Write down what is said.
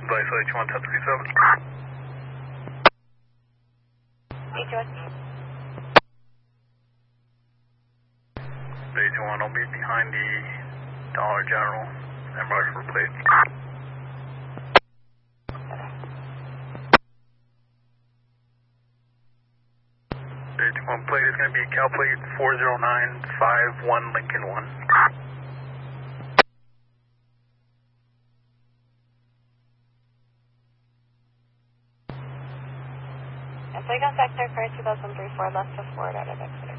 Vice H1 1037. H1. H1, I'll be behind the Dollar General and rush for plate. H1 plate is going to be Cal plate 40951 Lincoln 1. And so you got Vector for 2003 4 left to Florida out of Exeter.